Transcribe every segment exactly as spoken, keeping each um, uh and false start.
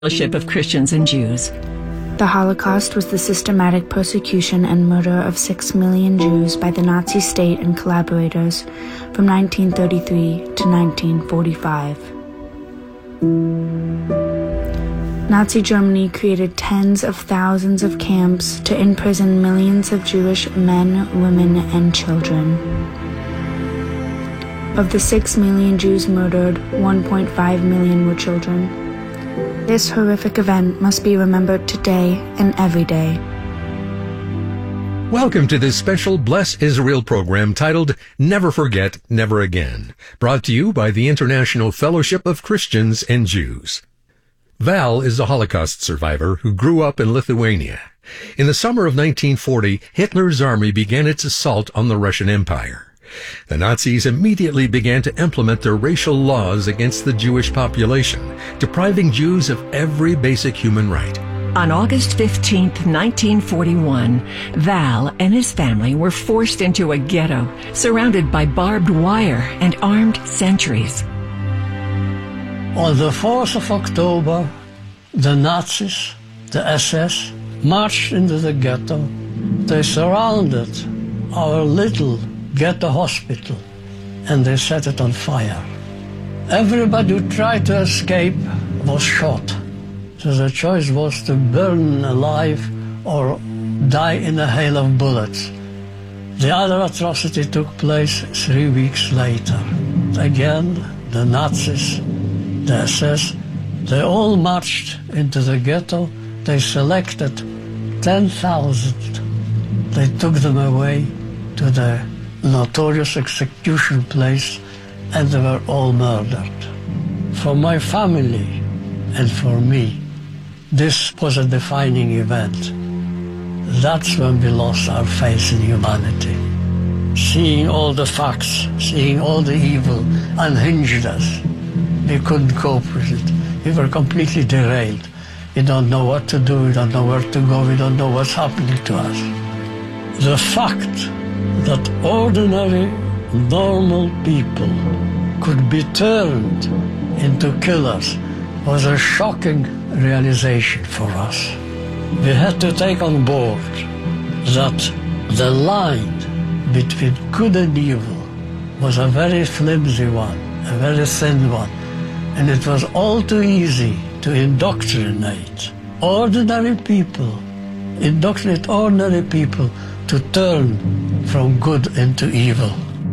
Fellowship of Christians and Jews. The Holocaust was the systematic persecution and murder of six million Jews by the Nazi state and collaborators from nineteen thirty-three to nineteen forty-five. Nazi Germany created tens of thousands of camps to imprison millions of Jewish men, women, and children. Of the six million Jews murdered, one point five million were children. This horrific event must be remembered today and every day. Welcome to this special Bless Israel program titled Never Forget, Never Again, brought to you by the International Fellowship of Christians and Jews. Val is a Holocaust survivor who grew up in Lithuania. In the summer of nineteen forty, Hitler's army began its assault on the Russian Empire. The Nazis immediately began to implement their racial laws against the Jewish population, depriving Jews of every basic human right. On August fifteenth, nineteen forty-one, Val and his family were forced into a ghetto, surrounded by barbed wire and armed sentries. On the fourth of October, the Nazis, the S S, marched into the ghetto. They surrounded our little ghetto hospital and they set it on fire. Everybody who tried to escape was shot. So the choice was to burn alive or die in a hail of bullets. The other atrocity took place three weeks later. Again, the Nazis, the S S, they all marched into the ghetto. They selected ten thousand. They took them away to the notorious execution place, and they were all murdered. For my family and for me, this was a defining event. That's when we lost our faith in humanity. Seeing all the facts, seeing all the evil unhinged us. We couldn't cope with it. We were completely derailed. We don't know what to do, we don't know where to go, we don't know what's happening to us. The fact that ordinary, normal people could be turned into killers was a shocking realization for us. We had to take on board that the line between good and evil was a very flimsy one, a very thin one. And it was all too easy to indoctrinate ordinary people, indoctrinate ordinary people to turn from good into evil.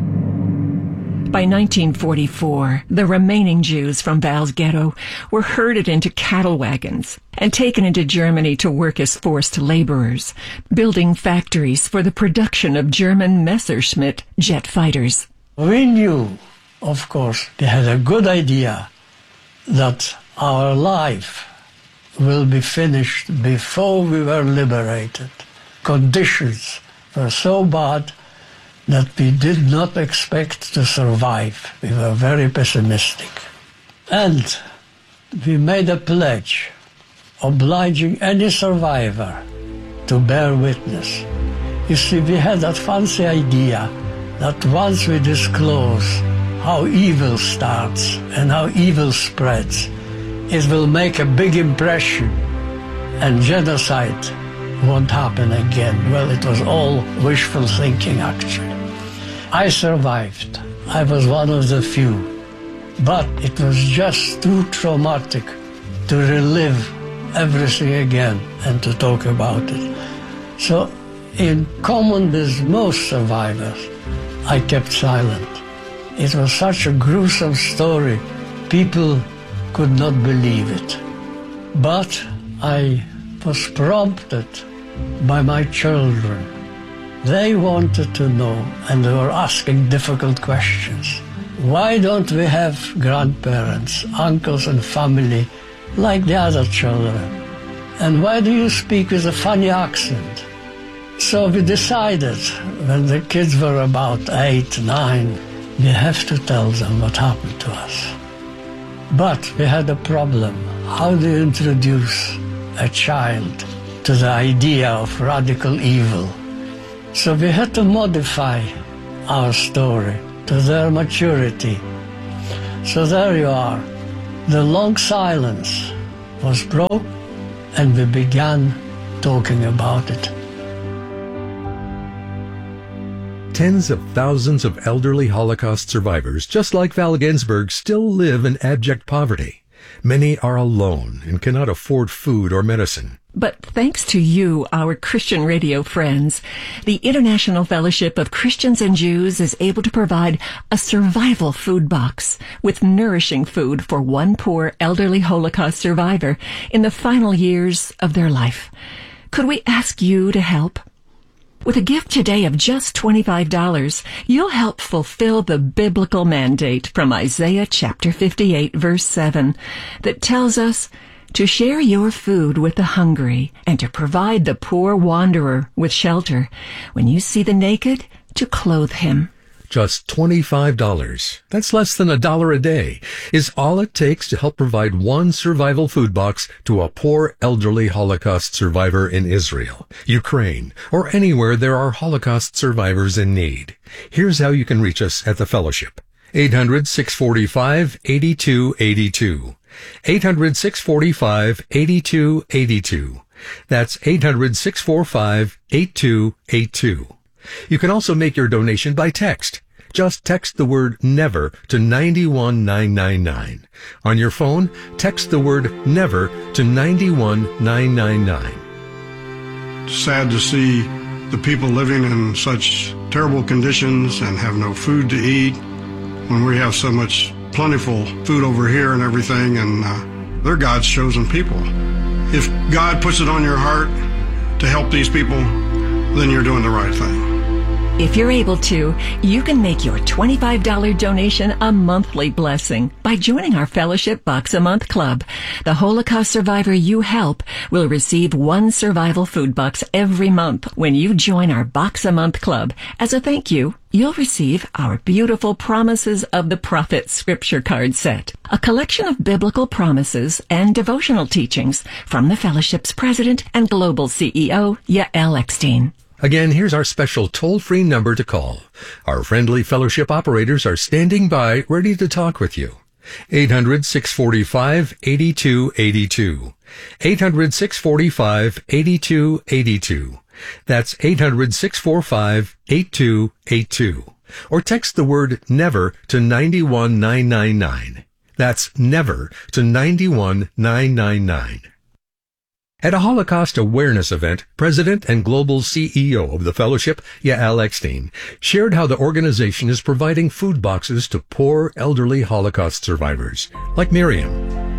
By nineteen forty-four, the remaining Jews from Val's ghetto were herded into cattle wagons and taken into Germany to work as forced laborers, building factories for the production of German Messerschmitt jet fighters. We knew, of course, we had a good idea that our life will be finished before we were liberated. Conditions were so bad that we did not expect to survive. We were very pessimistic. And we made a pledge obliging any survivor to bear witness. You see, we had that fancy idea that once we disclose how evil starts and how evil spreads, it will make a big impression and genocide won't happen again. Well, it was all wishful thinking, actually. I survived. I was one of the few. But it was just too traumatic to relive everything again and to talk about it. So, in common with most survivors, I kept silent. It was such a gruesome story, people could not believe it. But I was prompted by my children. They wanted to know, and they were asking difficult questions. Why don't we have grandparents, uncles and family like the other children? And why do you speak with a funny accent? So we decided, when the kids were about eight, nine, we have to tell them what happened to us. But we had a problem. How do you introduce a child to the idea of radical evil? So we had to modify our story to their maturity. So there you are. The long silence was broke, and we began talking about it. Tens of thousands of elderly Holocaust survivors, just like Val Ginsberg, still live in abject poverty. Many are alone and cannot afford food or medicine. But thanks to you, our Christian radio friends, the International Fellowship of Christians and Jews is able to provide a survival food box with nourishing food for one poor elderly Holocaust survivor in the final years of their life. Could we ask you to help? With a gift today of just twenty-five dollars, you'll help fulfill the biblical mandate from Isaiah chapter fifty-eight, verse seven, that tells us to share your food with the hungry and to provide the poor wanderer with shelter. When you see the naked, to clothe him. Just twenty-five dollars, that's less than a dollar a day, is all it takes to help provide one survival food box to a poor elderly Holocaust survivor in Israel, Ukraine, or anywhere there are Holocaust survivors in need. Here's how you can reach us at the Fellowship. eight hundred, six four five, eight two eight two. eight hundred, six four five, eight two eight two. That's eight hundred, six four five, eight two eight two. You can also make your donation by text. Just text the word NEVER to nine one nine nine nine. On your phone, text the word NEVER to nine one nine nine nine. Sad to see the people living in such terrible conditions and have no food to eat when we have so much plentiful food over here and everything, and uh, they're God's chosen people. If God puts it on your heart to help these people, then you're doing the right thing. If you're able to, you can make your twenty-five dollars donation a monthly blessing by joining our Fellowship Box a Month Club. The Holocaust survivor you help will receive one survival food box every month when you join our Box a Month Club. As a thank you, you'll receive our beautiful Promises of the Prophet scripture card set, a collection of biblical promises and devotional teachings from the Fellowship's president and global C E O, Yael Eckstein. Again, here's our special toll-free number to call. Our friendly Fellowship operators are standing by, ready to talk with you. eight hundred, six four five, eight two eight two. eight hundred, six four five, eight two eight two. That's eight hundred, six four five, eight two eight two. Or text the word NEVER to nine one nine nine nine. That's NEVER to nine one nine nine nine. At a Holocaust awareness event, President and Global C E O of the Fellowship, Yael Eckstein, shared how the organization is providing food boxes to poor elderly Holocaust survivors, like Miriam.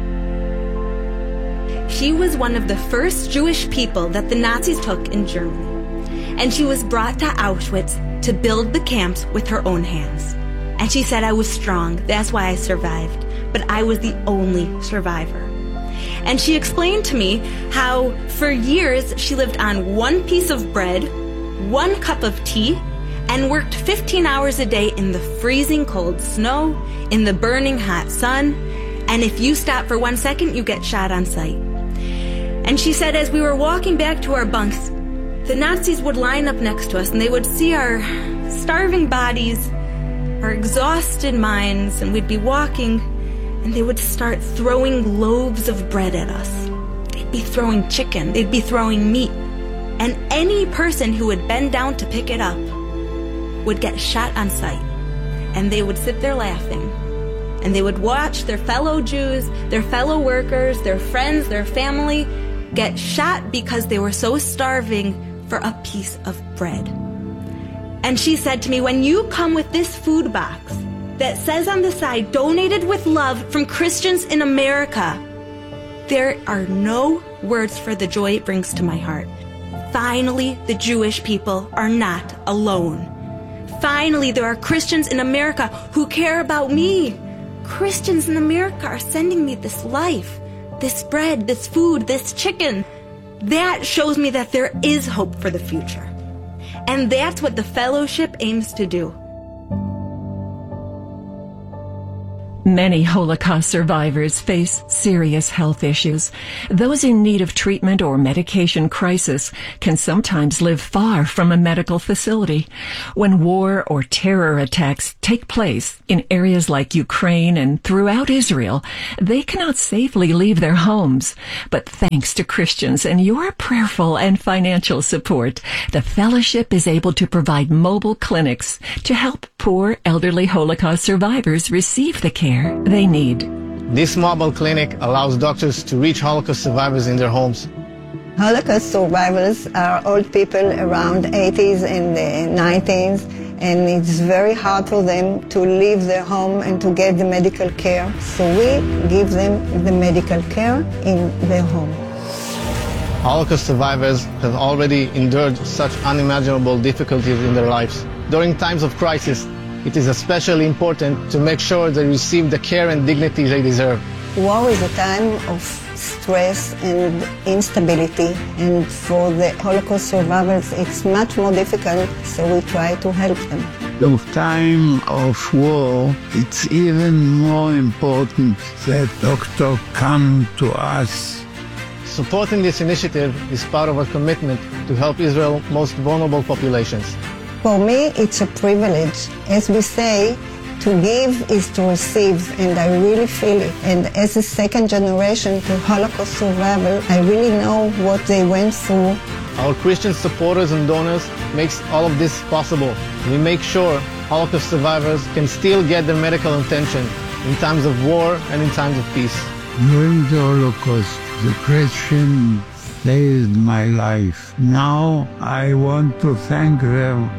She was one of the first Jewish people that the Nazis took in Germany, and she was brought to Auschwitz to build the camps with her own hands. And she said, I was strong, that's why I survived, but I was the only survivor. And she explained to me how for years she lived on one piece of bread, one cup of tea, and worked fifteen hours a day in the freezing cold snow, in the burning hot sun, and if you stop for one second, you get shot on sight. And she said as we were walking back to our bunks, the Nazis would line up next to us and they would see our starving bodies, our exhausted minds, and we'd be walking and they would start throwing loaves of bread at us. They'd be throwing chicken, they'd be throwing meat, and any person who would bend down to pick it up would get shot on sight. And they would sit there laughing, and they would watch their fellow Jews, their fellow workers, their friends, their family get shot because they were so starving for a piece of bread. And she said to me, when you come with this food box that says on the side, donated with love from Christians in America, there are no words for the joy it brings to my heart. Finally, the Jewish people are not alone. Finally, there are Christians in America who care about me. Christians in America are sending me this life, this bread, this food, this chicken. That shows me that there is hope for the future. And that's what the Fellowship aims to do. Many Holocaust survivors face serious health issues. Those in need of treatment or medication crisis can sometimes live far from a medical facility. When war or terror attacks take place in areas like Ukraine and throughout Israel, they cannot safely leave their homes. But thanks to Christians and your prayerful and financial support, the Fellowship is able to provide mobile clinics to help poor elderly Holocaust survivors receive the care they need. This mobile clinic allows doctors to reach Holocaust survivors in their homes. Holocaust survivors are old people around eighties and nineties, and it's very hard for them to leave their home and to get the medical care. So we give them the medical care in their home. Holocaust survivors have already endured such unimaginable difficulties in their lives. During times of crisis, it is especially important to make sure they receive the care and dignity they deserve. War is a time of stress and instability, and for the Holocaust survivors it's much more difficult, so we try to help them. In time of war, it's even more important that doctors come to us. Supporting this initiative is part of our commitment to help Israel's most vulnerable populations. For me, it's a privilege. As we say, to give is to receive, and I really feel it. And as a second generation to Holocaust survivor, I really know what they went through. Our Christian supporters and donors makes all of this possible. We make sure Holocaust survivors can still get their medical attention in times of war and in times of peace. During the Holocaust, the Christian saved my life. Now I want to thank them.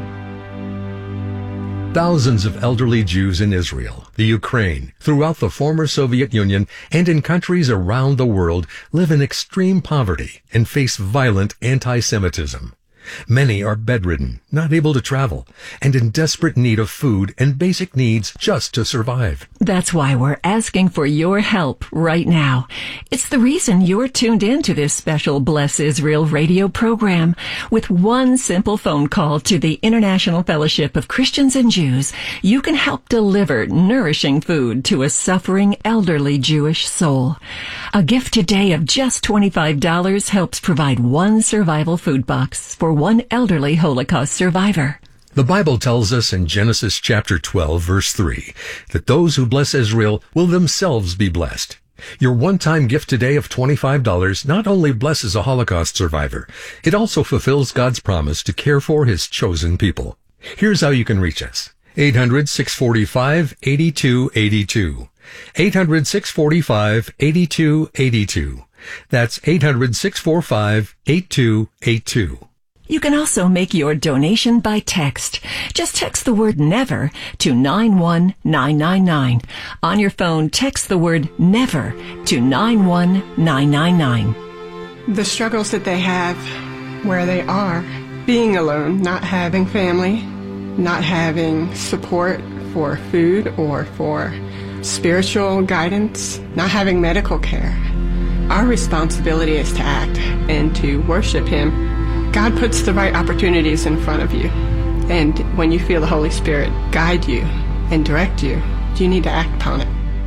Thousands of elderly Jews in Israel, the Ukraine, throughout the former Soviet Union, and in countries around the world live in extreme poverty and face violent anti-Semitism. Many are bedridden, not able to travel, and in desperate need of food and basic needs just to survive. That's why we're asking for your help right now. It's the reason you're tuned in to this special Bless Israel radio program. With one simple phone call to the International Fellowship of Christians and Jews, you can help deliver nourishing food to a suffering elderly Jewish soul. A gift today of just twenty-five dollars helps provide one survival food box for one elderly Holocaust survivor. The Bible tells us in Genesis chapter twelve, verse three, that those who bless Israel will themselves be blessed. Your one-time gift today of twenty-five dollars not only blesses a Holocaust survivor, it also fulfills God's promise to care for His chosen people. Here's how you can reach us. eight hundred, six four five, eight two eight two. eight hundred, six four five, eight two eight two. That's eight hundred, six four five, eight two eight two. You can also make your donation by text. Just text the word NEVER to nine one nine nine nine. On your phone, text the word NEVER to nine one nine nine nine. The struggles that they have where they are, being alone, not having family, not having support for food or for spiritual guidance, not having medical care. Our responsibility is to act and to worship Him. God puts the right opportunities in front of you. And when you feel the Holy Spirit guide you and direct you, you need to act upon it.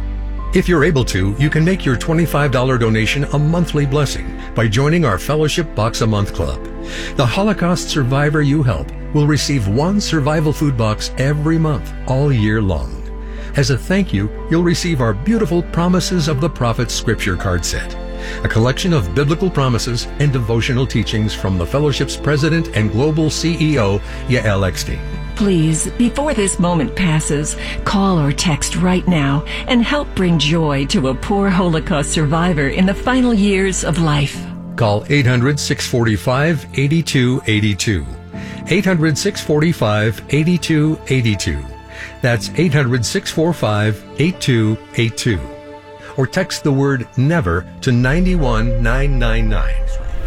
If you're able to, you can make your twenty-five dollars donation a monthly blessing by joining our Fellowship Box a Month Club. The Holocaust survivor you help will receive one survival food box every month, all year long. As a thank you, you'll receive our beautiful Promises of the Prophet scripture card set, a collection of biblical promises and devotional teachings from the Fellowship's president and global C E O, Yael Eckstein. Please, before this moment passes, call or text right now and help bring joy to a poor Holocaust survivor in the final years of life. Call eight hundred, six four five, eight two eight two. eight hundred, six four five, eight two eight two. That's eight hundred, six four five, eight two eight two. Or text the word NEVER to nine one nine nine nine.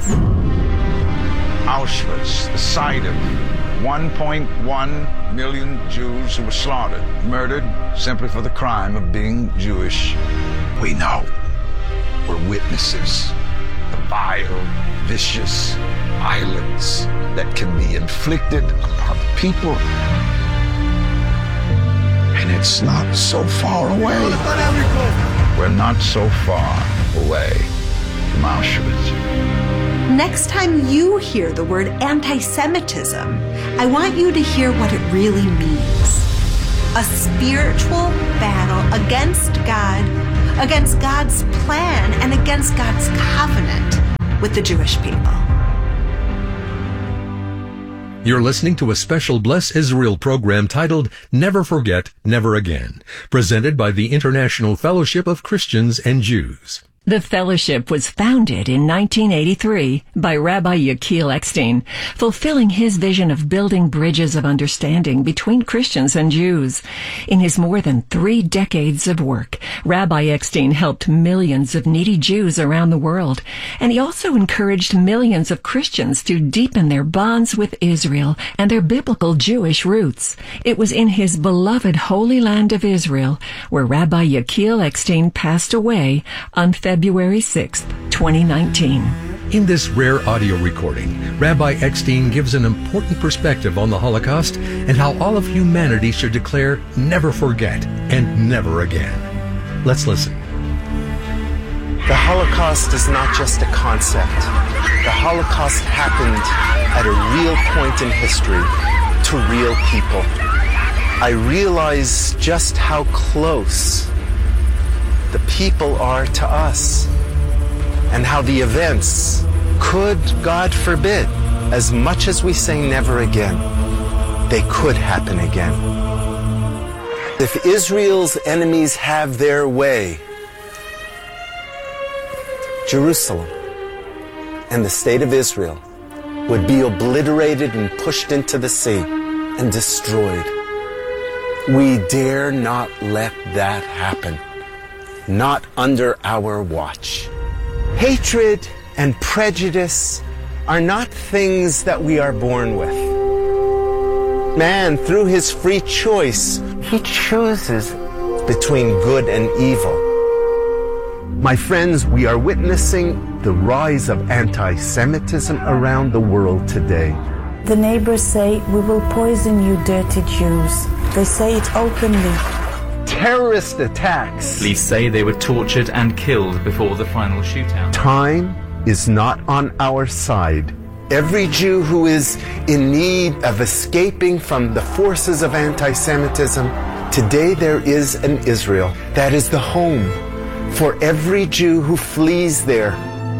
Auschwitz, the site of one point one million Jews who were slaughtered, murdered simply for the crime of being Jewish. We know, we're witnesses, the vile, vicious violence that can be inflicted upon people. And And it's not so far away. We're not so far away from Auschwitz. Next time you hear the word anti-Semitism, I want you to hear what it really means. A spiritual battle against God, against God's plan, and against God's covenant with the Jewish people. You're listening to a special Bless Israel program titled Never Forget, Never Again, presented by the International Fellowship of Christians and Jews. The fellowship was founded in nineteen eighty-three by Rabbi Yechiel Eckstein, fulfilling his vision of building bridges of understanding between Christians and Jews. In his more than three decades of work, Rabbi Eckstein helped millions of needy Jews around the world, and he also encouraged millions of Christians to deepen their bonds with Israel and their biblical Jewish roots. It was in his beloved Holy Land of Israel where Rabbi Yechiel Eckstein passed away on February February sixth, twenty nineteen. In this rare audio recording, Rabbi Eckstein gives an important perspective on the Holocaust and how all of humanity should declare never forget and never again. Let's listen. The Holocaust is not just a concept. The Holocaust happened at a real point in history to real people. I realize just how close the people are to us, and how the events could, God forbid, as much as we say never again, they could happen again. If Israel's enemies have their way, Jerusalem and the state of Israel would be obliterated and pushed into the sea and destroyed. We dare not let that happen. Not under our watch. Hatred and prejudice are not things that we are born with. Man, through his free choice, he chooses between good and evil. My friends, we are witnessing the rise of anti-Semitism around the world today. The neighbors say, "We will poison you, dirty Jews." They say it openly. Terrorist attacks. Police say they were tortured and killed before the final shootout. Time is not on our side. Every Jew who is in need of escaping from the forces of anti-Semitism, today there is an Israel that is the home for every Jew who flees there.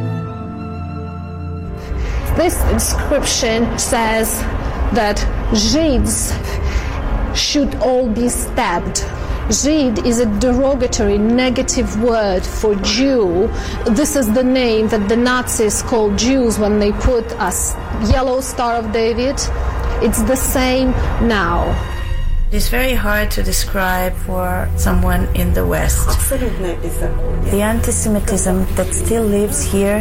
This inscription says that Jews should all be stabbed. Žid is a derogatory, negative word for Jew. This is the name that the Nazis called Jews when they put a yellow Star of David. It's the same now. It's very hard to describe for someone in the West. The anti-Semitism that still lives here.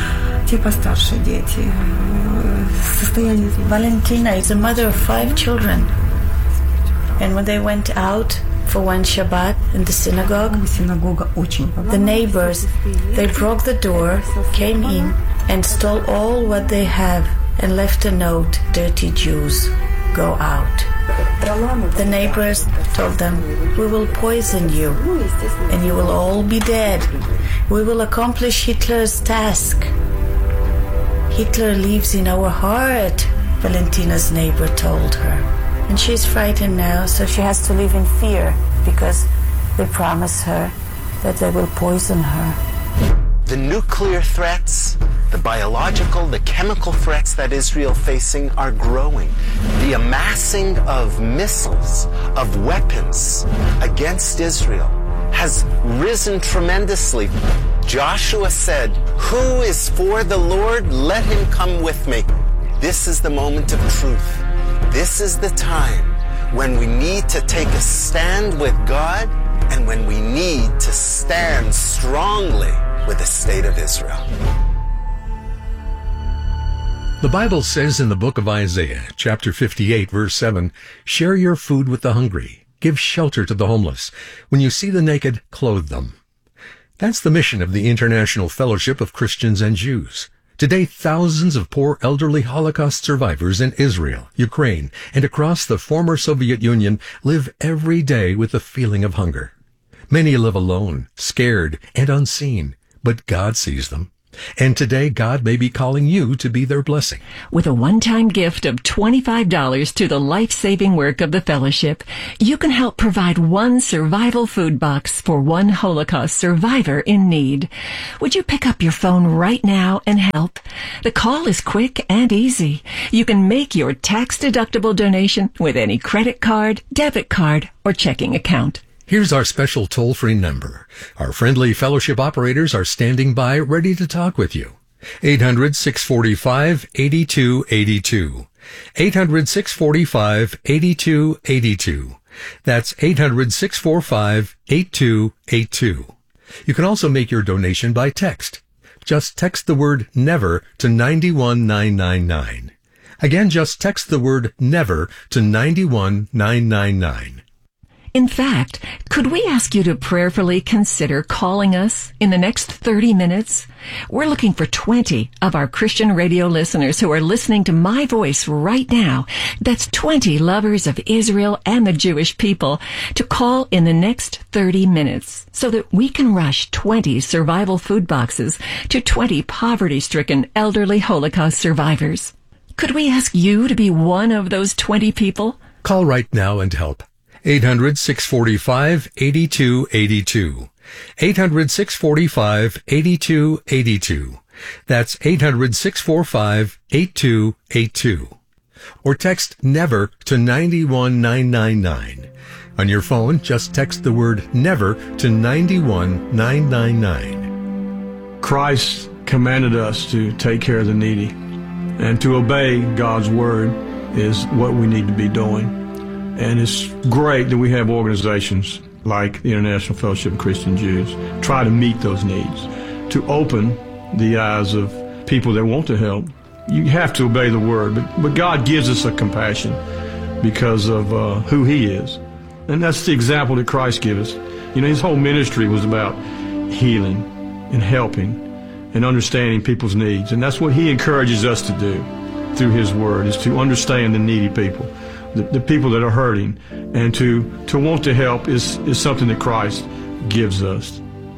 Valentina is a mother of five children. And when they went out for one Shabbat in the synagogue, the neighbors, they broke the door, came in, and stole all what they have and left a note, "Dirty Jews, go out." The neighbors told them, "We will poison you, and you will all be dead. We will accomplish Hitler's task." "Hitler lives in our heart," Valentina's neighbor told her. And she's frightened now, so she has to live in fear because they promise her that they will poison her. The nuclear threats, the biological, the chemical threats that Israel facing are growing. The amassing of missiles, of weapons against Israel has risen tremendously. Joshua said, "Who is for the Lord? Let him come with me." This is the moment of truth. This is the time when we need to take a stand with God and when we need to stand strongly with the state of Israel. The Bible says in the book of Isaiah, chapter fifty-eight, verse seven, "Share your food with the hungry. Give shelter to the homeless. When you see the naked, clothe them." That's the mission of the International Fellowship of Christians and Jews, Today, thousands of poor elderly Holocaust survivors in Israel, Ukraine, and across the former Soviet Union live every day with a feeling of hunger. Many live alone, scared, and unseen, but God sees them. And today, God may be calling you to be their blessing. With a one-time gift of twenty-five dollars to the life-saving work of the Fellowship, you can help provide one survival food box for one Holocaust survivor in need. Would you pick up your phone right now and help? The call is quick and easy. You can make your tax-deductible donation with any credit card, debit card, or checking account. Here's our special toll-free number. Our friendly fellowship operators are standing by ready to talk with you. eight hundred, six four five, eight two eight two. eight hundred, six four five, eight two eight two. That's eight hundred, six four five, eight two eight two. You can also make your donation by text. Just text the word NEVER to nine one nine nine nine. Again, just text the word NEVER to nine one nine nine nine. In fact, could we ask you to prayerfully consider calling us in the next thirty minutes? We're looking for twenty of our Christian radio listeners who are listening to my voice right now. That's twenty lovers of Israel and the Jewish people to call in the next thirty minutes so that we can rush twenty survival food boxes to twenty poverty-stricken elderly Holocaust survivors. Could we ask you to be one of those twenty people? Call right now and help. eight hundred, six four five, eight two eight two. eight hundred, six four five, eight two eight two. That's eight hundred, six four five, eight two eight two. Or text NEVER to nine one nine nine nine. On your phone, just text the word NEVER to nine one nine nine nine. Christ commanded us to take care of the needy, and to obey God's word is what we need to be doing. And it's great that we have organizations like the International Fellowship of Christian Jews try to meet those needs, to open the eyes of people that want to help. You have to obey the word, but, but God gives us a compassion because of uh, who he is. And that's the example that Christ gives us. You know, his whole ministry was about healing and helping and understanding people's needs. And that's what he encourages us to do through his word, is to understand the needy people. The, the people that are hurting, and to, to want to help is, is something that Christ gives us.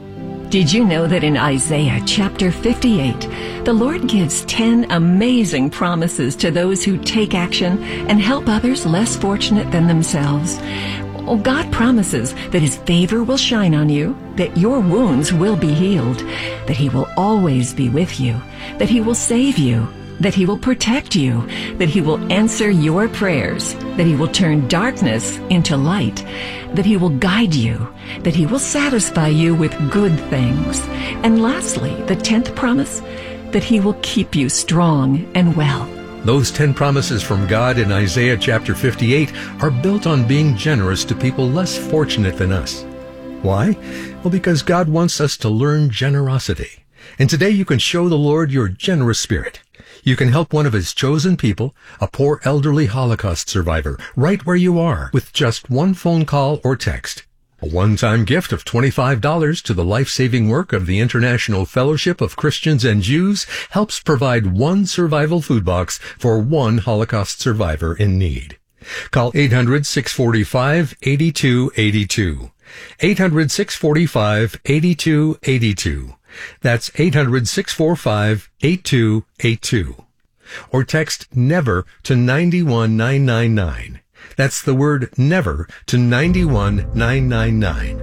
Did you know that in Isaiah chapter fifty-eight, the Lord gives ten amazing promises to those who take action and help others less fortunate than themselves? Oh, God promises that his favor will shine on you, that your wounds will be healed, that he will always be with you, that he will save you, that he will protect you, that he will answer your prayers, that he will turn darkness into light, that he will guide you, that he will satisfy you with good things. And lastly, the tenth promise, that he will keep you strong and well. Those ten promises from God in Isaiah chapter fifty-eight are built on being generous to people less fortunate than us. Why? Well, because God wants us to learn generosity. And today you can show the Lord your generous spirit. You can help one of his chosen people, a poor elderly Holocaust survivor, right where you are, with just one phone call or text. A one-time gift of twenty-five dollars to the life-saving work of the International Fellowship of Christians and Jews helps provide one survival food box for one Holocaust survivor in need. Call eight hundred, six four five, eight two eight two. eight hundred, six four five, eight two eight two. That's eight hundred, six four five, eight two eight two. Or text NEVER to nine one nine nine nine. That's the word NEVER to nine one nine nine nine.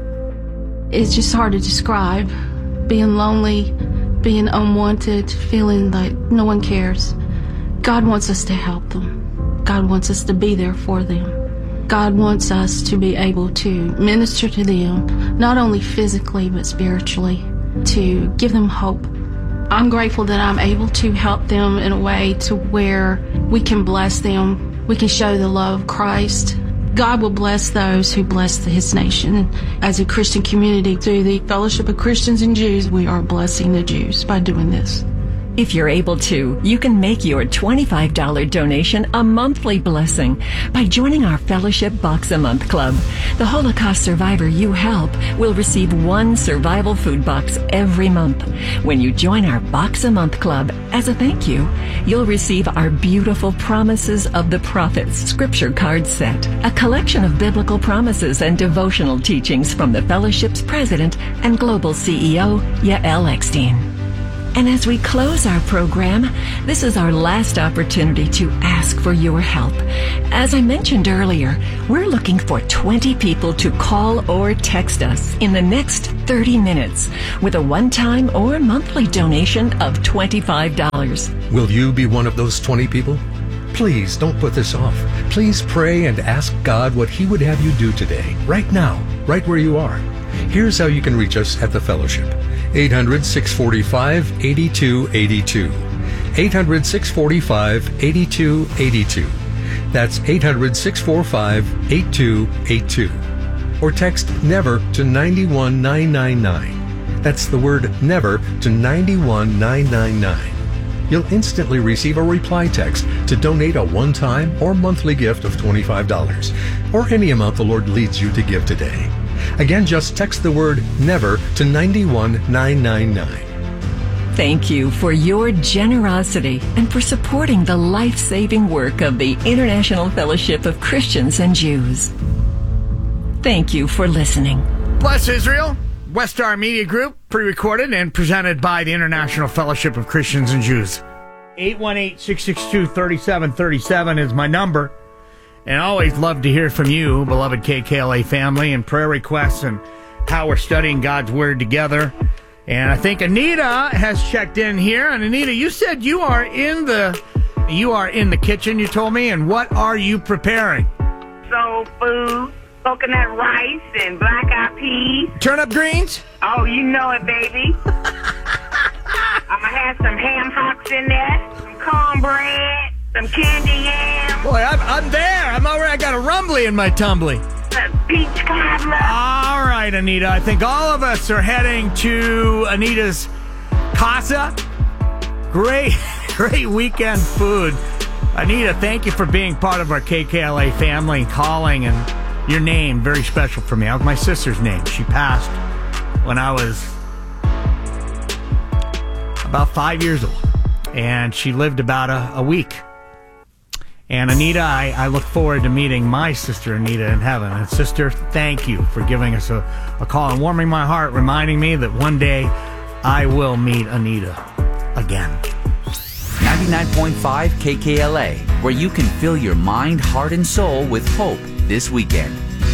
It's just hard to describe. Being lonely, being unwanted, feeling like no one cares. God wants us to help them. God wants us to be there for them. God wants us to be able to minister to them, not only physically but spiritually, to give them hope. I'm grateful that I'm able to help them in a way to where we can bless them. We can show the love of Christ. God will bless those who bless his nation. As a Christian community, through the Fellowship of Christians and Jews, we are blessing the Jews by doing this. If you're able to, you can make your twenty-five dollars donation a monthly blessing by joining our Fellowship Box a Month Club. The Holocaust survivor you help will receive one survival food box every month. When you join our Box a Month Club, as a thank you, you'll receive our beautiful Promises of the Prophets scripture card set, a collection of biblical promises and devotional teachings from the Fellowship's president and global C E O, Yael Eckstein. And as we close our program, this is our last opportunity to ask for your help. As I mentioned earlier, we're looking for twenty people to call or text us in the next thirty minutes with a one-time or monthly donation of twenty-five dollars. Will you be one of those twenty people? Please don't put this off. Please pray and ask God what He would have you do today, right now, right where you are. Here's how you can reach us at the Fellowship. eight hundred, six four five, eight two eight two. eight hundred, six four five, eight two eight two. That's eight hundred, six four five, eight two eight two. Or text NEVER to nine one nine nine nine. That's the word NEVER to nine one nine nine nine. You'll instantly receive a reply text to donate a one-time or monthly gift of twenty-five dollars, or any amount the Lord leads you to give today. Again, just text the word NEVER to nine one nine nine nine. Thank you for your generosity and for supporting the life-saving work of the International Fellowship of Christians and Jews. Thank you for listening. Bless Israel. Westar Media Group, pre-recorded and presented by the International Fellowship of Christians and Jews. eight one eight, six six two, three seven three seven is my number. And I always love to hear from you, beloved K K L A family, and prayer requests and how we're studying God's Word together. And I think Anita has checked in here. And Anita, you said you are in the you are in the kitchen, you told me, and what are you preparing? Soul food. Coconut rice and black-eyed peas. Turnip greens? Oh, you know it, baby. I'm going to have some ham hocks in there, some cornbread, some candy yam. Boy, I'm, I'm there. I'm already. I got a rumbly in my tumbly. A peach cobbler. All right, Anita. I think all of us are heading to Anita's casa. Great, great weekend food. Anita, thank you for being part of our K K L A family and calling, and your name, very special for me. That was my sister's name. She passed when I was about five years old, and she lived about a, a week. And Anita, I, I look forward to meeting my sister Anita in heaven. And sister, thank you for giving us a, a call and warming my heart, reminding me that one day I will meet Anita again. ninety-nine point five K K L A, where you can fill your mind, heart, and soul with hope this weekend.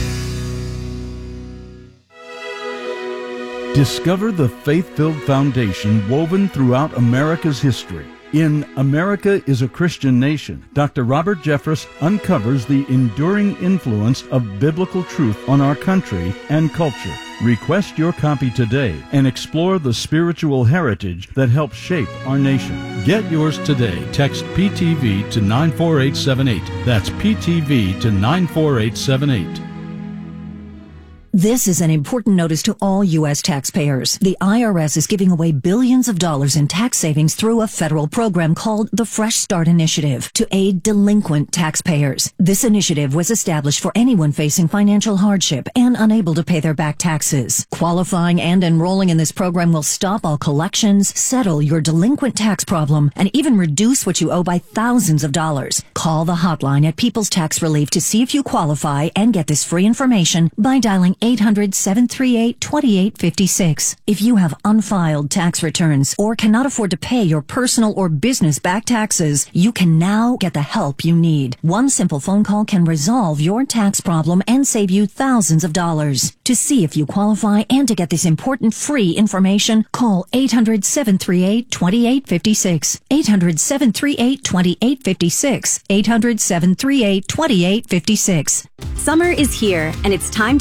Discover the faith-filled foundation woven throughout America's history. In America is a Christian Nation, Doctor Robert Jeffress uncovers the enduring influence of biblical truth on our country and culture. Request your copy today and explore the spiritual heritage that helps shape our nation. Get yours today. Text P T V to nine four eight seven eight. That's P T V to nine four eight seven eight. This is an important notice to all U S taxpayers. The I R S is giving away billions of dollars in tax savings through a federal program called the Fresh Start Initiative to aid delinquent taxpayers. This initiative was established for anyone facing financial hardship and unable to pay their back taxes. Qualifying and enrolling in this program will stop all collections, settle your delinquent tax problem, and even reduce what you owe by thousands of dollars. Call the hotline at People's Tax Relief to see if you qualify and get this free information by dialing eight hundred, seven three eight, two eight five six. If you have unfiled tax returns or cannot afford to pay your personal or business back taxes, you can now get the help you need. One simple phone call can resolve your tax problem and save you thousands of dollars. To see if you qualify and to get this important free information, call eight hundred, seven three eight, two eight five six. eight hundred, seven three eight, two eight five six. eight hundred, seven three eight, two eight five six. Summer is here, and it's time to take advantage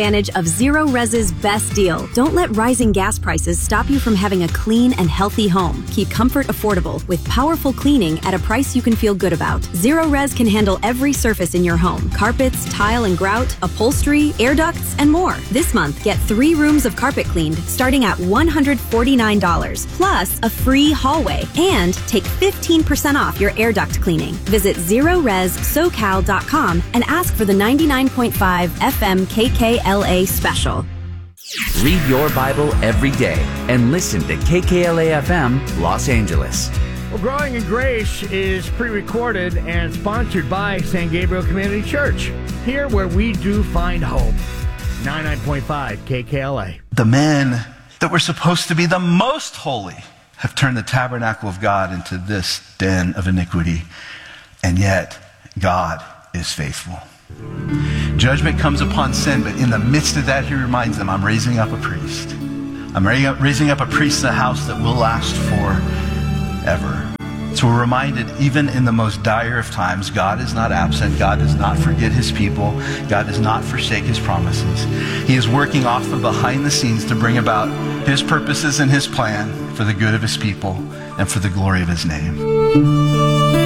advantage of Zero Res's best deal. Don't let rising gas prices stop you from having a clean and healthy home. Keep comfort affordable with powerful cleaning at a price you can feel good about. Zero Res can handle every surface in your home: carpets, tile and grout, upholstery, air ducts, and more. This month, get three rooms of carpet cleaned starting at one hundred forty-nine dollars, plus a free hallway, and take fifteen percent off your air duct cleaning. Visit zero res socal dot com and ask for the ninety-nine point five F M K K L A special. Read your Bible every day and listen to K K L A F M Los Angeles. Well, Growing in Grace is pre-recorded and sponsored by San Gabriel Community Church, here where we do find hope. ninety-nine point five K K L A. The men that were supposed to be the most holy have turned the tabernacle of God into this den of iniquity, and yet God is faithful. Judgment comes upon sin, but in the midst of that, he reminds them, I'm raising up a priest. I'm raising up a priest in a house that will last forever. So we're reminded, even in the most dire of times, God is not absent. God does not forget his people. God does not forsake his promises. He is working off of behind the scenes to bring about his purposes and his plan for the good of his people and for the glory of his name.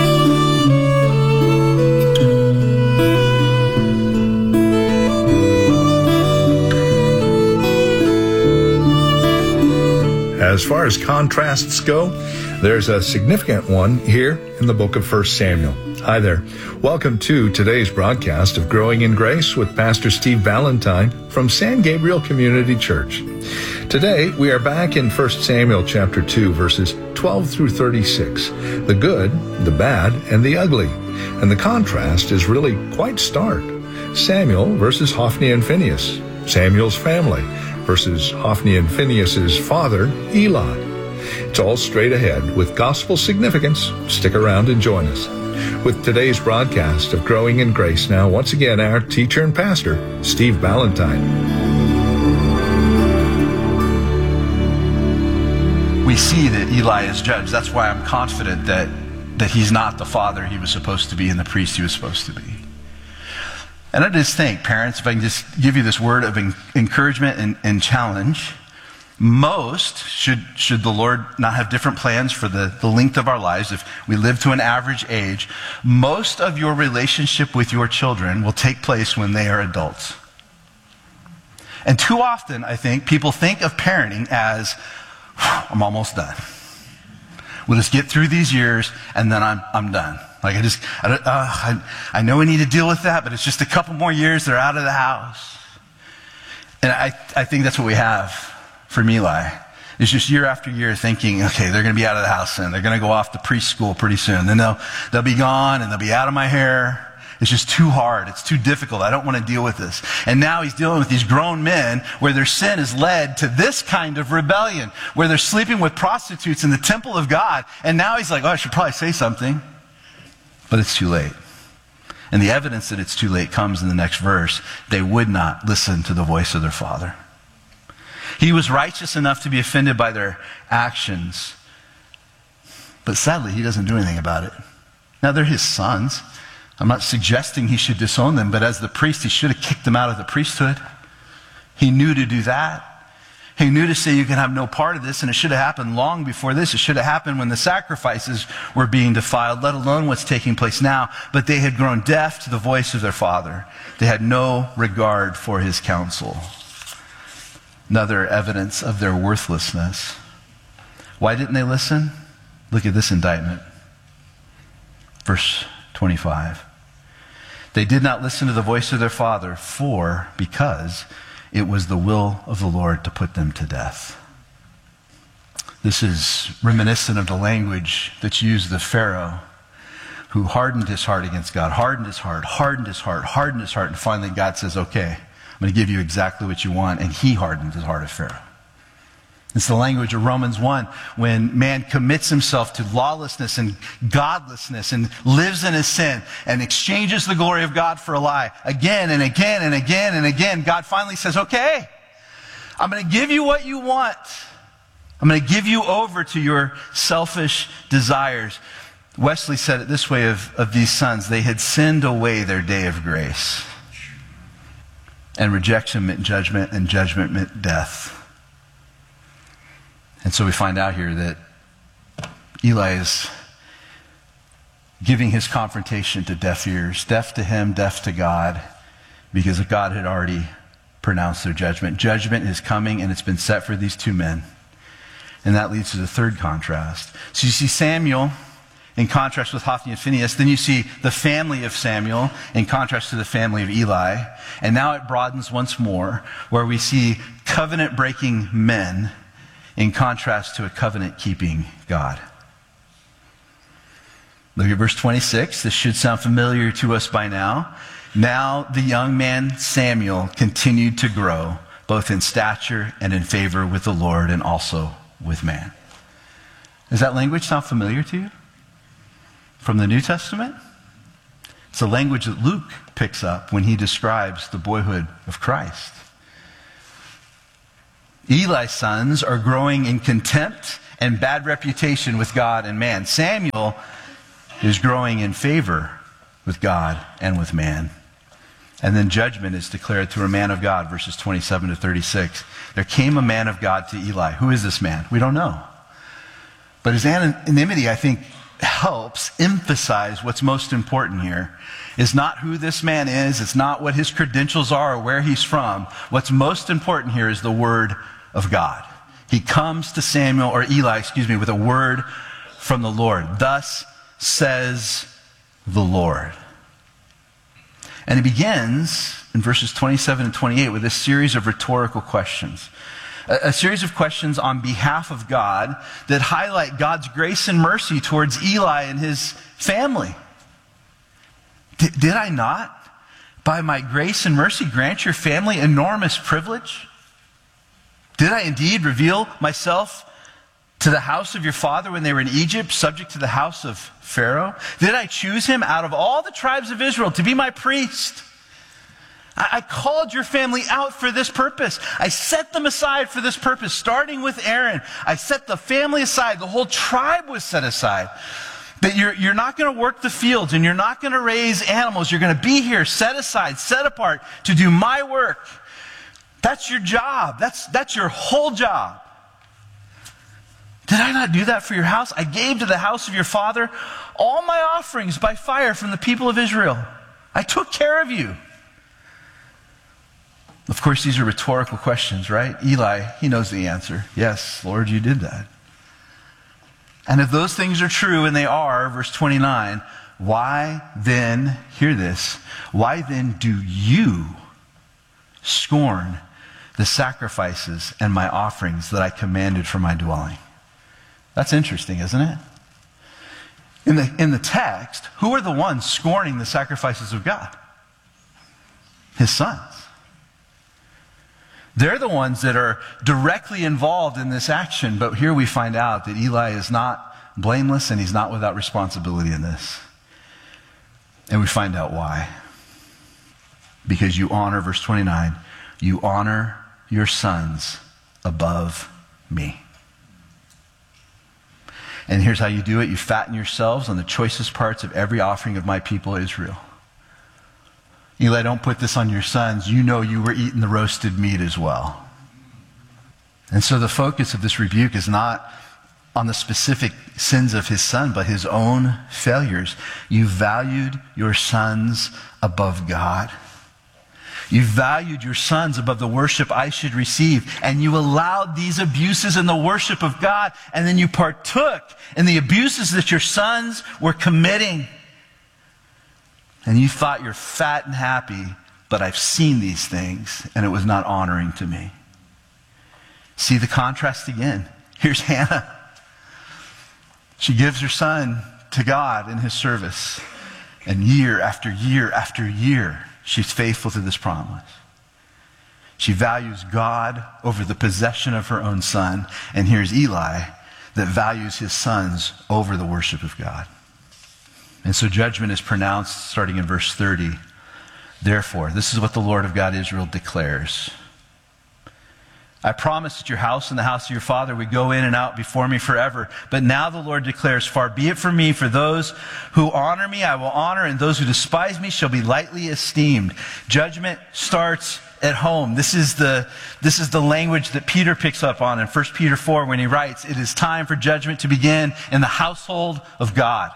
As far as contrasts go, there's a significant one here in the book of First Samuel. Hi there. Welcome to today's broadcast of Growing in Grace with Pastor Steve Valentine from San Gabriel Community Church. Today, we are back in First Samuel chapter two, verses twelve through thirty-six. The good, the bad, and the ugly. And the contrast is really quite stark. Samuel versus Hophni and Phinehas. Samuel's family versus Hophni and Phinehas' father, Eli. It's all straight ahead with gospel significance. Stick around and join us. With today's broadcast of Growing in Grace, now once again our teacher and pastor, Steve Valentine. We see that Eli is judged. That's why I'm confident that, that he's not the father he was supposed to be and the priest he was supposed to be. And I just think, parents, if I can just give you this word of encouragement and, and challenge, most, should, should the Lord not have different plans for the, the length of our lives, if we live to an average age, most of your relationship with your children will take place when they are adults. And too often, I think, people think of parenting as, I'm almost done. We'll just get through these years and then I'm, I'm done. Like I just, I, uh, I, I know we need to deal with that, but it's just a couple more years, they're out of the house. And I, I think that's what we have from Eli. It's just year after year thinking, okay, they're going to be out of the house soon. They're going to go off to preschool pretty soon. Then they'll, they'll be gone and they'll be out of my hair. It's just too hard. It's too difficult. I don't want to deal with this. And now he's dealing with these grown men where their sin has led to this kind of rebellion, where they're sleeping with prostitutes in the temple of God. And now he's like, oh, I should probably say something. But it's too late. And the evidence that it's too late comes in the next verse. They would not listen to the voice of their father. He was righteous enough to be offended by their actions. But sadly, he doesn't do anything about it. Now, they're his sons. I'm not suggesting he should disown them, but as the priest, he should have kicked them out of the priesthood. He knew to do that. He knew to say you can have no part of this, and it should have happened long before this. It should have happened when the sacrifices were being defiled, let alone what's taking place now. But they had grown deaf to the voice of their father. They had no regard for his counsel. Another evidence of their worthlessness. Why didn't they listen? Look at this indictment. Verse twenty-five. They did not listen to the voice of their father, for, because it was the will of the Lord to put them to death. This is reminiscent of the language that's used of Pharaoh, who hardened his heart against God, hardened his heart, hardened his heart, hardened his heart, and finally God says, okay, I'm going to give you exactly what you want, and he hardened the heart of Pharaoh. It's the language of Romans one, when man commits himself to lawlessness and godlessness and lives in his sin and exchanges the glory of God for a lie. Again and again and again and again, God finally says, okay, I'm going to give you what you want. I'm going to give you over to your selfish desires. Wesley said it this way of, of these sons. They had sinned away their day of grace. And rejection meant judgment, and judgment meant death. And so we find out here that Eli is giving his confrontation to deaf ears, deaf to him, deaf to God, because God had already pronounced their judgment. Judgment is coming, and it's been set for these two men. And that leads to the third contrast. So you see Samuel in contrast with Hophni and Phinehas. Then you see the family of Samuel in contrast to the family of Eli. And now it broadens once more, where we see covenant-breaking men in contrast to a covenant-keeping God. Look at verse twenty-six. This should sound familiar to us by now. Now the young man Samuel continued to grow, both in stature and in favor with the Lord and also with man. Does that language sound familiar to you? From the New Testament? It's the language that Luke picks up when he describes the boyhood of Christ. Eli's sons are growing in contempt and bad reputation with God and man. Samuel is growing in favor with God and with man. And then judgment is declared through a man of God, verses twenty-seven to thirty-six. There came a man of God to Eli. Who is this man? We don't know. But his anonymity, I think, helps emphasize what's most important here. Is not who this man is. It's not what his credentials are or where he's from. What's most important here is the word of God. He comes to Samuel, or Eli, excuse me, with a word from the Lord. Thus says the Lord. And he begins in verses twenty-seven and twenty-eight with a series of rhetorical questions. A, a series of questions on behalf of God that highlight God's grace and mercy towards Eli and his family. D- did I not, by my grace and mercy, grant your family enormous privilege? Did I indeed reveal myself to the house of your father when they were in Egypt, subject to the house of Pharaoh? Did I choose him out of all the tribes of Israel to be my priest? I, I called your family out for this purpose. I set them aside for this purpose, starting with Aaron. I set the family aside. The whole tribe was set aside. That you're, you're not going to work the fields, and you're not going to raise animals. You're going to be here, set aside, set apart to do my work. That's your job. That's, that's your whole job. Did I not do that for your house? I gave to the house of your father all my offerings by fire from the people of Israel. I took care of you. Of course, these are rhetorical questions, right? Eli, he knows the answer. Yes, Lord, you did that. And if those things are true, and they are, verse twenty-nine, why then, hear this, why then do you scorn the sacrifices and my offerings that I commanded for my dwelling? That's interesting, isn't it? In the, in the text, who are the ones scorning the sacrifices of God? His sons. They're the ones that are directly involved in this action, but here we find out that Eli is not blameless and he's not without responsibility in this. And we find out why. Because you honor, verse twenty-nine, you honor your sons above me. And here's how you do it. You fatten yourselves on the choicest parts of every offering of my people Israel. Eli, don't put this on your sons. You know you were eating the roasted meat as well. And so the focus of this rebuke is not on the specific sins of his son, but his own failures. You valued your sons above God. You valued your sons above the worship I should receive, and you allowed these abuses in the worship of God, and then you partook in the abuses that your sons were committing. And you thought you're fat and happy, but I've seen these things, and it was not honoring to me. See the contrast again. Here's Hannah. She gives her son to God in his service, and year after year after year, she's faithful to this promise. She values God over the possession of her own son. And here's Eli that values his sons over the worship of God. And so judgment is pronounced starting in verse thirty. Therefore, this is what the Lord of God Israel declares. I promised that your house and the house of your father would go in and out before me forever. But now the Lord declares, far be it from me, for those who honor me I will honor, and those who despise me shall be lightly esteemed. Judgment starts at home. This is the, this is the language that Peter picks up on in First Peter four when he writes, "It is time for judgment to begin in the household of God."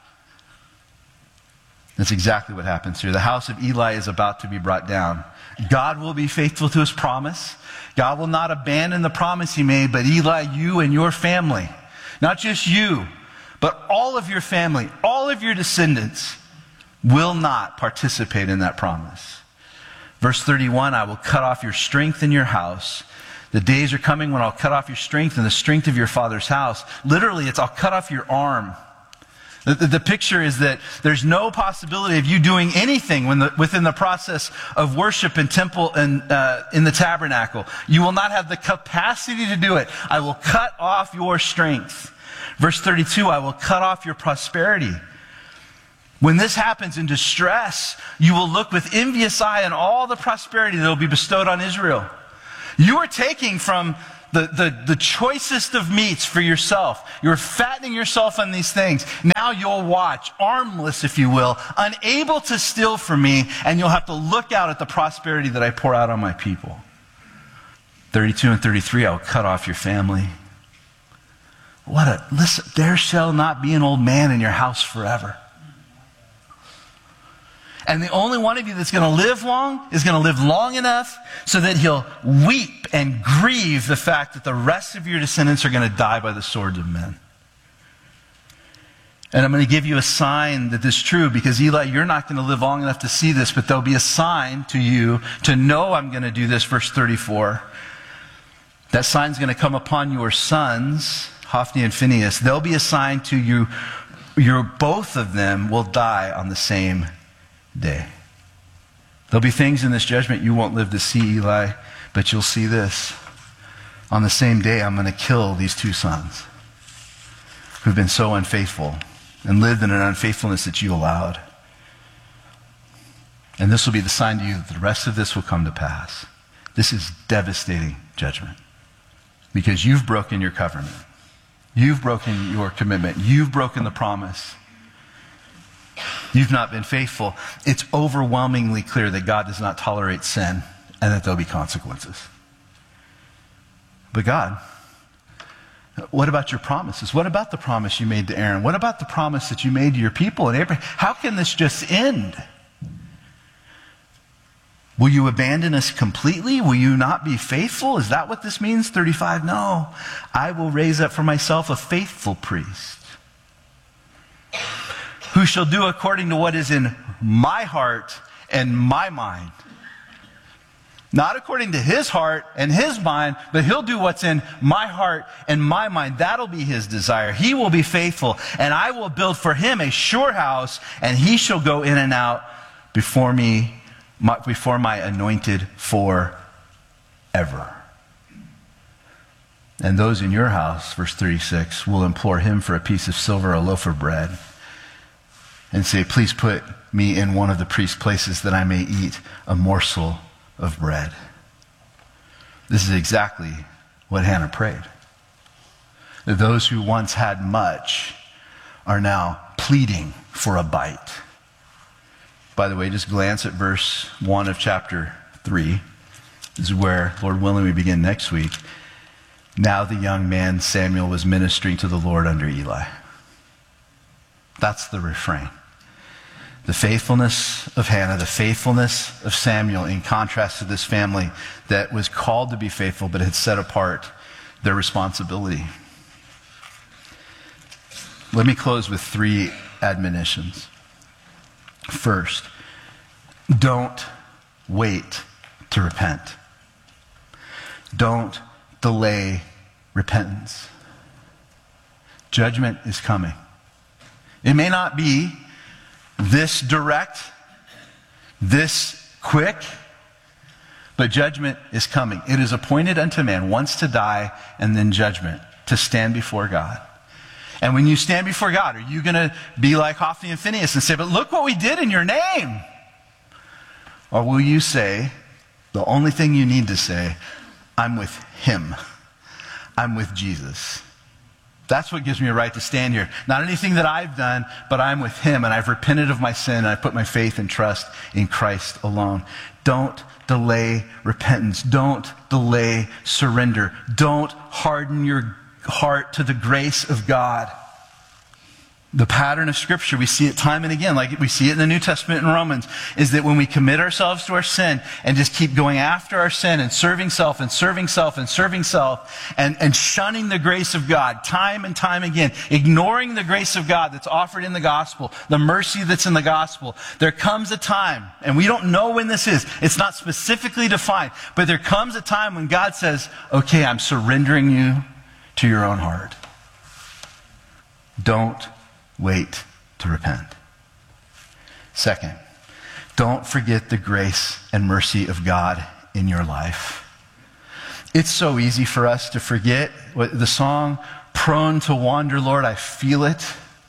That's exactly what happens here. The house of Eli is about to be brought down. God will be faithful to his promise. God will not abandon the promise he made, but Eli, you and your family, not just you, but all of your family, all of your descendants will not participate in that promise. Verse thirty-one, "I will cut off your strength in your house. The days are coming when I'll cut off your strength and the strength of your father's house." Literally, it's I'll cut off your arm. The, the, the picture is that there's no possibility of you doing anything when the, within the process of worship in temple and uh, in the tabernacle. You will not have the capacity to do it. I will cut off your strength. Verse thirty-two, "I will cut off your prosperity." When this happens in distress, you will look with envious eye on all the prosperity that will be bestowed on Israel. You are taking from the, the, the choicest of meats for yourself. You're fattening yourself on these things. Now you'll watch, armless if you will, unable to steal from me, and you'll have to look out at the prosperity that I pour out on my people. thirty-two and thirty-three, "I will cut off your family." What a, listen, "There shall not be an old man in your house forever." And the only one of you that's going to live long is going to live long enough so that he'll weep and grieve the fact that the rest of your descendants are going to die by the swords of men. And I'm going to give you a sign that this is true, because Eli, you're not going to live long enough to see this, but there'll be a sign to you to know I'm going to do this. Verse thirty-four. That sign's going to come upon your sons, Hophni and Phinehas. There'll be a sign to you. Your, both of them will die on the same day. There'll be things in this judgment you won't live to see, Eli, but you'll see this. On the same day, I'm going to kill these two sons who've been so unfaithful and lived in an unfaithfulness that you allowed. And this will be the sign to you that the rest of this will come to pass. This is devastating judgment, because you've broken your covenant. You've broken your commitment. You've broken the promise. You've not been faithful. It's overwhelmingly clear that God does not tolerate sin and that there'll be consequences. But God, what about your promises? What about the promise you made to Aaron? What about the promise that you made to your people and Abraham? How can this just end? Will you abandon us completely? Will you not be faithful? Is that what this means? thirty-five, "No, I will raise up for myself a faithful priest, who shall do according to what is in my heart and my mind." Not according to his heart and his mind, but he'll do what's in my heart and my mind. That'll be his desire. He will be faithful, and I will build for him a sure house, and he shall go in and out before me, my, before my anointed forever. And those in your house, verse thirty-six, will implore him for a piece of silver, a loaf of bread, and say, "Please put me in one of the priest's places that I may eat a morsel of bread." This is exactly what Hannah prayed. That those who once had much are now pleading for a bite. By the way, just glance at verse one of chapter three. This is where, Lord willing, we begin next week. "Now the young man Samuel was ministering to the Lord under Eli." That's the refrain. The faithfulness of Hannah, the faithfulness of Samuel, in contrast to this family that was called to be faithful but had set apart their responsibility. Let me close with three admonitions. First, don't wait to repent. Don't delay repentance. Judgment is coming. It may not be this direct, this quick, but judgment is coming. It is appointed unto man once to die and then judgment, to stand before God. And when you stand before God, are you going to be like Hophni and Phinehas and say, "But look what we did in your name"? Or will you say, the only thing you need to say, "I'm with him. I'm with Jesus. That's what gives me a right to stand here. Not anything that I've done, but I'm with him, and I've repented of my sin, and I put my faith and trust in Christ alone. Don't delay repentance. Don't delay surrender. Don't harden your heart to the grace of God. The pattern of Scripture, we see it time and again, like we see it in the New Testament in Romans, is that when we commit ourselves to our sin and just keep going after our sin and serving self and serving self and serving self and, and shunning the grace of God time and time again, ignoring the grace of God that's offered in the gospel, the mercy that's in the gospel, there comes a time, and we don't know when this is, it's not specifically defined, but there comes a time when God says, okay, I'm surrendering you to your own heart. Don't wait to repent. Second, don't forget the grace and mercy of God in your life. It's so easy for us to forget what the song, prone to wander, Lord, I feel it.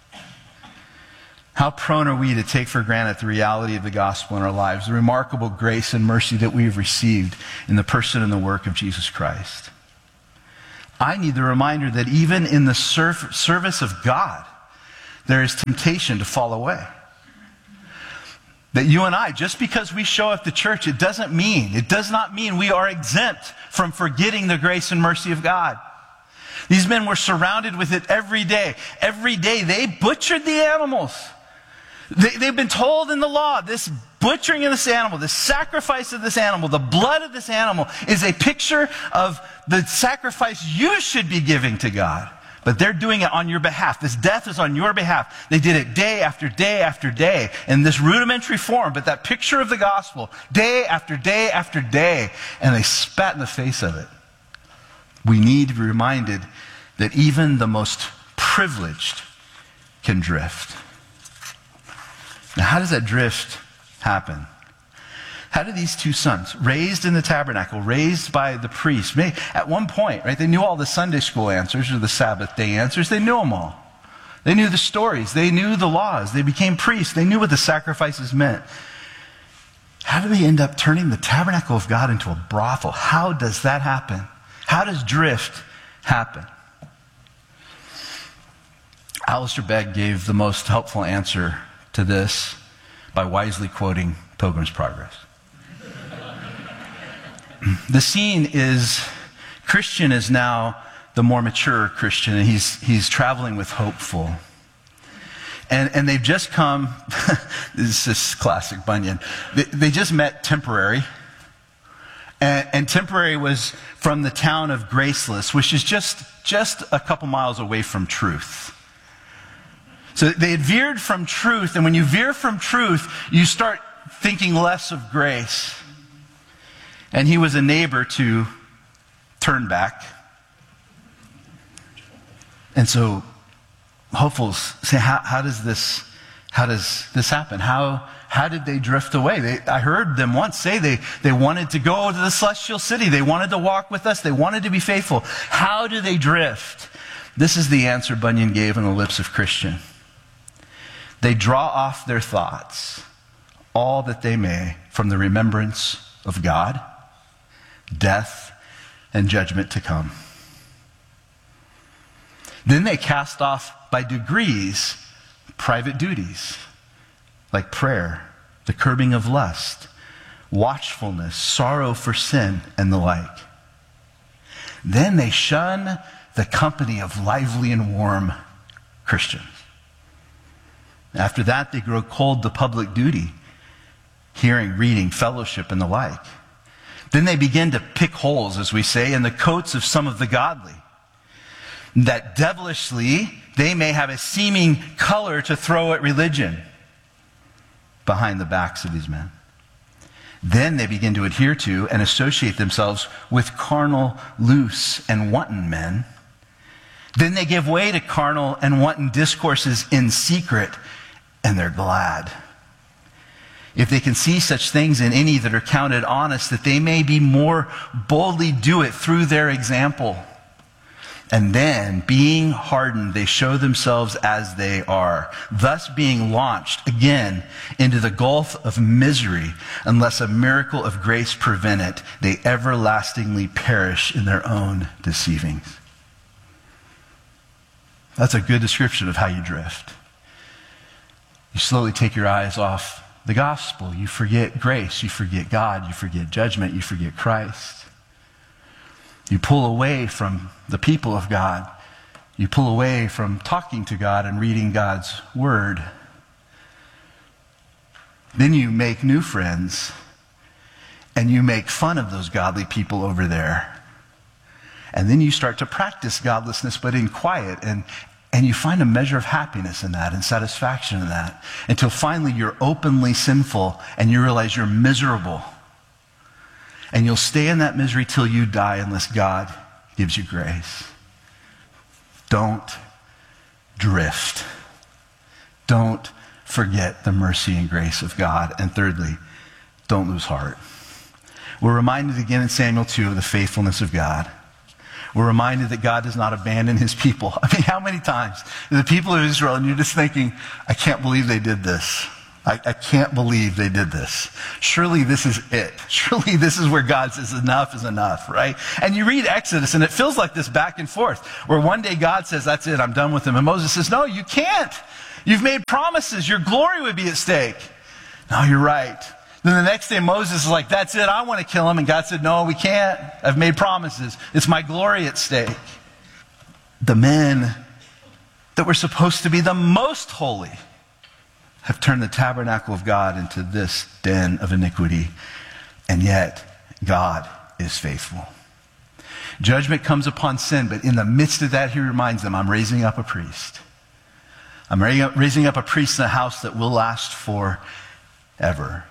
How prone are we to take for granted the reality of the gospel in our lives, the remarkable grace and mercy that we've received in the person and the work of Jesus Christ. I need the reminder that even in the serv- service of God, there is temptation to fall away. That you and I, just because we show up to church, it doesn't mean, it does not mean we are exempt from forgetting the grace and mercy of God. These men were surrounded with it every day. Every day they butchered the animals. They, they've been told in the law, this butchering of this animal, the sacrifice of this animal, the blood of this animal is a picture of the sacrifice you should be giving to God. But they're doing it on your behalf. This death is on your behalf. They did it day after day after day in this rudimentary form, but that picture of the gospel, day after day after day, and they spat in the face of it. We need to be reminded that even the most privileged can drift. Now, how does that drift happen? How did these two sons, raised in the tabernacle, raised by the priest, may, at one point, right, they knew all the Sunday school answers or the Sabbath day answers, they knew them all. They knew the stories, they knew the laws, they became priests, they knew what the sacrifices meant. How do they end up turning the tabernacle of God into a brothel? How does that happen? How does drift happen? Alistair Begg gave the most helpful answer to this by wisely quoting Pilgrim's Progress. The scene is, Christian is now the more mature Christian, and he's, he's traveling with Hopeful. And, and they've just come, this is classic Bunyan, they, they just met Temporary. And, and Temporary was from the town of Graceless, which is just, just a couple miles away from Truth. So they had veered from truth, and when you veer from truth, you start thinking less of grace. And he was a neighbor to Turnback. And so hopefuls say, how, how does this how does this happen? How how did they drift away? They, I heard them once say they, they wanted to go to the celestial city. They wanted to walk with us. They wanted to be faithful. How do they drift? This is the answer Bunyan gave on the lips of Christian. They draw off their thoughts, all that they may, from the remembrance of God, death, and judgment to come. Then they cast off by degrees private duties, like prayer, the curbing of lust, watchfulness, sorrow for sin, and the like. Then they shun the company of lively and warm Christians. After that, they grow cold to public duty, hearing, reading, fellowship, and the like. Then they begin to pick holes, as we say, in the coats of some of the godly, that devilishly they may have a seeming color to throw at religion behind the backs of these men. Then they begin to adhere to and associate themselves with carnal, loose, and wanton men. Then they give way to carnal and wanton discourses in secret, and they're glad. If they can see such things in any that are counted honest, that they may be more boldly do it through their example. And then, being hardened, they show themselves as they are, thus being launched again into the gulf of misery, unless a miracle of grace prevent it, they everlastingly perish in their own deceivings. That's a good description of how you drift. You slowly take your eyes off the gospel. You forget grace. You forget God. You forget judgment. You forget Christ. You pull away from the people of God. You pull away from talking to God and reading God's word. Then you make new friends, and you make fun of those godly people over there. And then you start to practice godlessness, but in quiet, and, and you find a measure of happiness in that and satisfaction in that, until finally you're openly sinful and you realize you're miserable. And you'll stay in that misery till you die unless God gives you grace. Don't drift. Don't forget the mercy and grace of God. And thirdly, don't lose heart. We're reminded again in Samuel two of the faithfulness of God. We're reminded that God does not abandon his people. I mean, how many times the people of Israel, and you're just thinking, I can't believe they did this. I, I can't believe they did this. Surely this is it. Surely this is where God says enough is enough, right? And you read Exodus and it feels like this back and forth, where one day God says, that's it, I'm done with them. And Moses says, no, you can't. You've made promises. Your glory would be at stake. No, you're right. Then the next day Moses is like, that's it, I want to kill him. And God said, no, we can't. I've made promises. It's my glory at stake. The men that were supposed to be the most holy have turned the tabernacle of God into this den of iniquity. And yet, God is faithful. Judgment comes upon sin, but in the midst of that, he reminds them, I'm raising up a priest. I'm raising up a priest in a house that will last forever.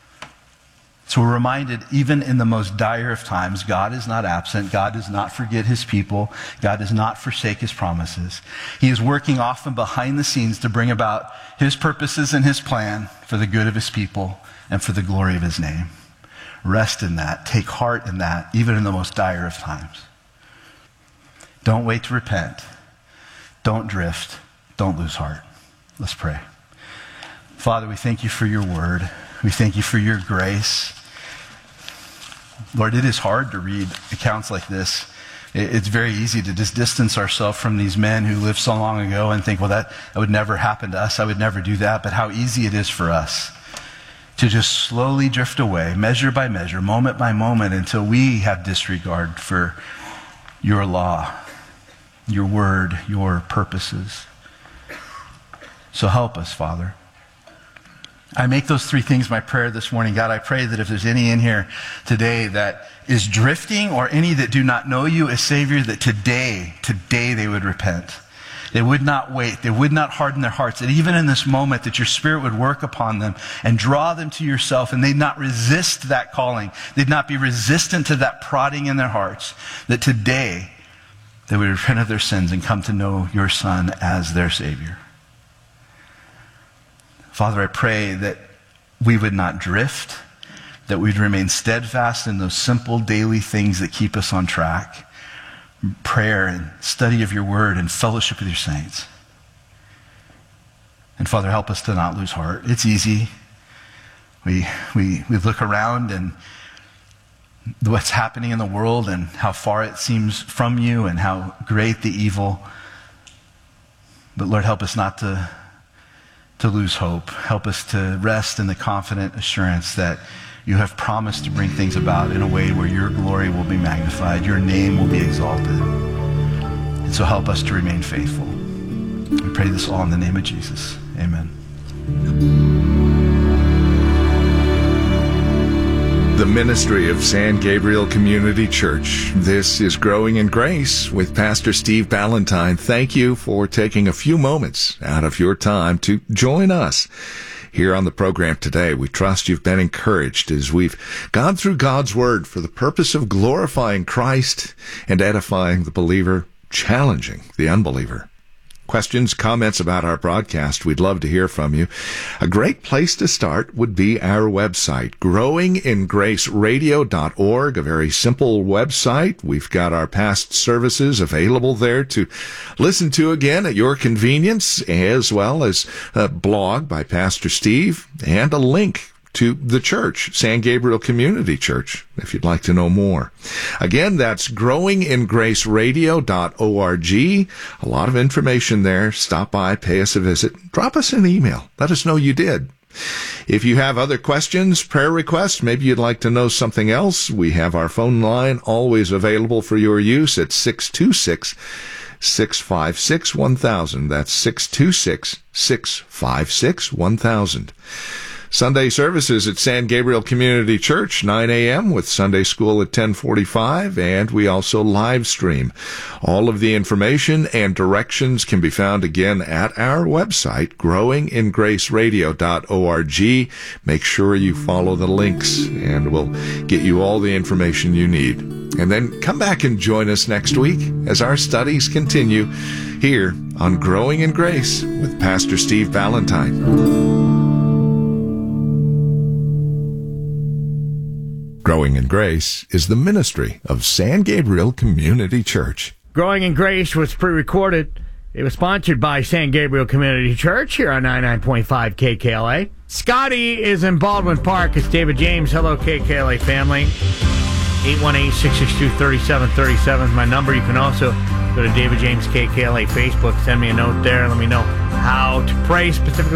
So we're reminded, even in the most dire of times, God is not absent. God does not forget his people. God does not forsake his promises. He is working often behind the scenes to bring about his purposes and his plan for the good of his people and for the glory of his name. Rest in that. Take heart in that, even in the most dire of times. Don't wait to repent. Don't drift. Don't lose heart. Let's pray. Father, we thank you for your word. We thank you for your grace. Lord, it is hard to read accounts like this. It's very easy to just distance ourselves from these men who lived so long ago and think, well, that, that would never happen to us. I would never do that. But how easy it is for us to just slowly drift away, measure by measure, moment by moment, until we have disregard for your law, your word, your purposes. So help us, Father. I make those three things my prayer this morning. God, I pray that if there's any in here today that is drifting, or any that do not know you as Savior, that today, today they would repent. They would not wait. They would not harden their hearts. That even in this moment, that your Spirit would work upon them and draw them to yourself, and they'd not resist that calling. They'd not be resistant to that prodding in their hearts. That today they would repent of their sins and come to know your Son as their Savior. Father, I pray that we would not drift, that we'd remain steadfast in those simple daily things that keep us on track. Prayer and study of your word and fellowship with your saints. And Father, help us to not lose heart. It's easy. We, we, we look around and what's happening in the world and how far it seems from you and how great the evil. But Lord, help us not to to lose hope. Help us to rest in the confident assurance that you have promised to bring things about in a way where your glory will be magnified, your name will be exalted. And so help us to remain faithful. We pray this all in the name of Jesus. Amen. The ministry of San Gabriel Community Church. This is Growing in Grace with Pastor Steve Ballantyne. Thank you for taking a few moments out of your time to join us here on the program today. We trust you've been encouraged as we've gone through God's Word for the purpose of glorifying Christ and edifying the believer, challenging the unbeliever. Questions, comments about our broadcast, we'd love to hear from you. A great place to start would be our website, growing in grace radio dot org, a very simple website. We've got our past services available there to listen to again at your convenience, as well as a blog by Pastor Steve and a link to the church, San Gabriel Community Church, if you'd like to know more. Again, that's growing in grace radio dot org. A lot of information there. Stop by, pay us a visit, drop us an email. Let us know you did. If you have other questions, prayer requests, maybe you'd like to know something else, we have our phone line always available for your use at six two six, six five six, one thousand. That's six two six, six five six, one thousand. Sunday services at San Gabriel Community Church, nine a.m. with Sunday school at ten forty-five, and we also live stream. All of the information and directions can be found again at our website, growing in grace radio dot org. Make sure you follow the links, and we'll get you all the information you need. And then come back and join us next week as our studies continue here on Growing in Grace with Pastor Steve Valentine. Growing in Grace is the ministry of San Gabriel Community Church. Growing in Grace was pre-recorded. It was sponsored by San Gabriel Community Church here on ninety-nine point five K K L A. Scotty is in Baldwin Park. It's David James. Hello, K K L A family. eight one eight, six six two, three seven three seven is my number. You can also go to David James K K L A Facebook. Send me a note there. Let me know how to pray specifically